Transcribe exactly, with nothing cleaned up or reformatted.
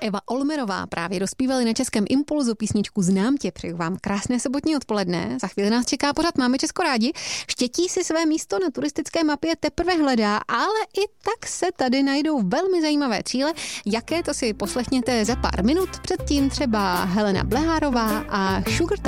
Eva Olmerová právě dospívali na Českém Impulzu písničku Znám tě. Přeju vám krásné sobotní odpoledne. Za chvíli nás čeká pořad Máme Česko rádi. Štětí si své místo na turistické mapě teprve hledá, ale i tak se tady najdou velmi zajímavé cíle. Jaké, to si poslechněte za pár minut. Předtím třeba Helena Blehárová a Sugar